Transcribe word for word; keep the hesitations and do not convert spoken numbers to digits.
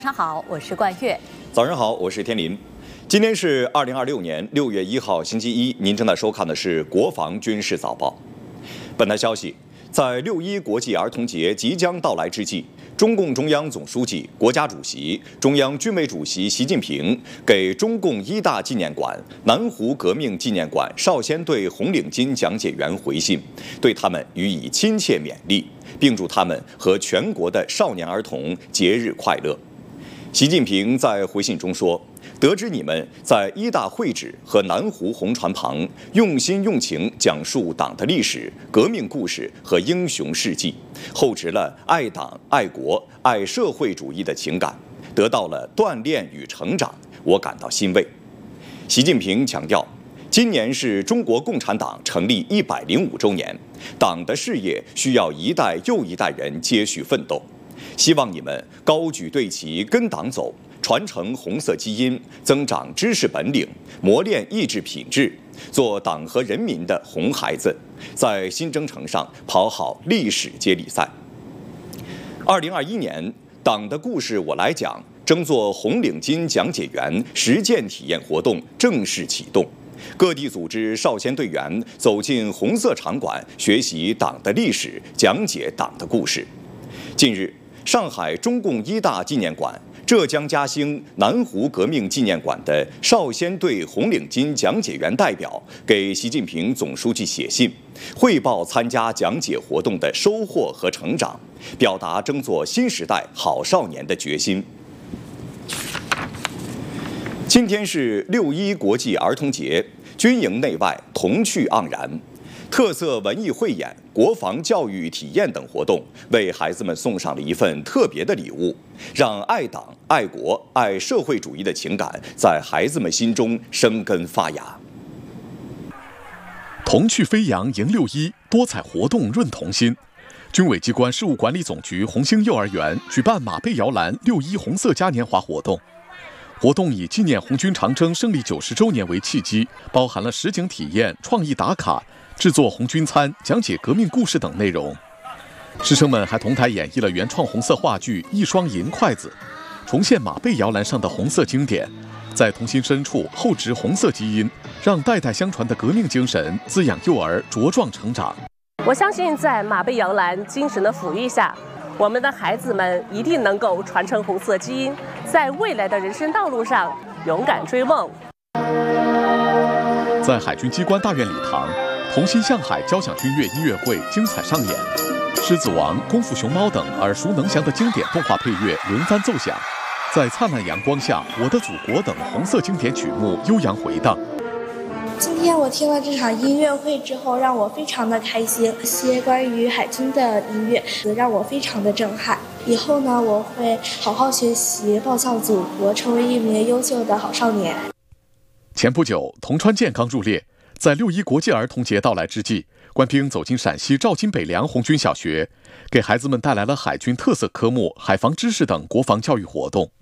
早上好，我是冠月。 早上好，我是天林。今天是二零二六年六月一号，星期一。您正在收看的是《国防军事早报》。本台消息，在六一国际儿童节即将到来之际，中共中央总书记、国家主席、中央军委主席习近平给中共一大纪念馆、南湖革命纪念馆少先队红领巾讲解员回信，对他们予以亲切勉励，并祝他们和全国的少年儿童节日快乐。习近平在回信中说，得知你们在一大会址和南湖红船旁用心用情讲述党的历史、革命故事和英雄事迹，厚植了爱党、爱国、爱社会主义的情感，得到了锻炼与成长，我感到欣慰。习近平强调，今年是中国共产党成立一百零五周年，党的事业需要一代又一代人接续奋斗。希望你们高举队旗跟党走，传承红色基因，增长知识本领，磨练意志品质，做党和人民的红孩子，在新征程上跑好历史接力赛。二零二一年，党的故事我来讲争做红领巾讲解员实践体验活动正式启动，各地组织少先队员走进红色场馆，学习党的历史，讲解党的故事。近日，上海中共一大纪念馆、浙江嘉兴南湖革命纪念馆的少先队红领巾讲解员代表给习近平总书记写信，汇报参加讲解活动的收获和成长，表达争做新时代好少年的决心。今天是六一国际儿童节，军营内外童趣盎然。特色文艺汇演、国防教育体验等活动，为孩子们送上了一份特别的礼物，让爱党、爱国、爱社会主义的情感在孩子们心中生根发芽。 童趣飞扬迎六一，多彩活动润童心。军委机关事务管理总局红星幼儿园举办马背摇篮六一红色嘉年华活动。活动以纪念红军长征胜利九十周年为契机，包含了实景体验、创意打卡、制作红军餐、讲解革命故事等内容。师生们还同台演绎了原创红色话剧《一双银筷子》，重现马背摇篮上的红色经典，在童心深处厚植红色基因，让代代相传的革命精神滋养幼儿茁壮成长。 我相信，在马背摇篮精神的抚育下，我们的孩子们一定能够传承红色基因，在未来的人生道路上勇敢追梦。 在海军机关大院礼堂，同心向海交响军乐音乐会精彩上演，《狮子王》《功夫熊猫》等耳熟能详的经典动画配乐轮番奏响，在灿烂阳光下，《我的祖国》等红色经典曲目悠扬回荡。 今天我听了这场音乐会之后，让我非常的开心。一些关于海军的音乐让我非常的震撼。以后呢，我会好好学习，报效祖国，成为一名优秀的好少年。 前不久，铜川舰刚入列，在六一国际儿童节到来之际，官兵走进陕西肇金北梁红军小学，给孩子们带来了海军特色科目、海防知识等国防教育活动。